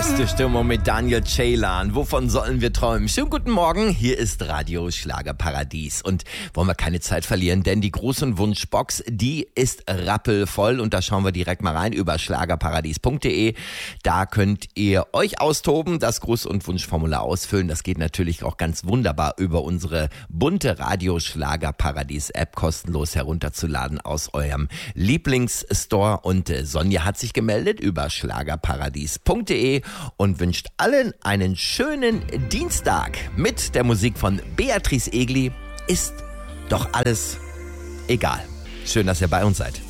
Beste Stimmung mit Daniel Ceylan. Wovon sollen wir träumen? Schönen guten Morgen, hier ist Radio Schlagerparadies. Und wollen wir keine Zeit verlieren, denn die großen Wunschbox, die ist rappelvoll. Und da schauen wir direkt mal rein über schlagerparadies.de. Da könnt ihr euch austoben, das Gruß- und Wunschformular ausfüllen. Das geht natürlich auch ganz wunderbar über unsere bunte Radio Schlagerparadies-App, kostenlos herunterzuladen aus eurem Lieblingsstore. Und Sonja hat sich gemeldet über schlagerparadies.de und wünscht allen einen schönen Dienstag mit der Musik von Beatrice Egli. Ist doch alles egal. Schön, dass ihr bei uns seid.